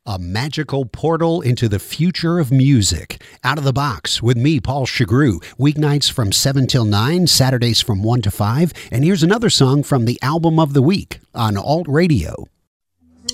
A magical portal into the future of music. Out of the Box with me, Paul Chagru. Weeknights from 7 till 9, Saturdays from 1 to 5. And here's another song from the album of the week on Alt Radio.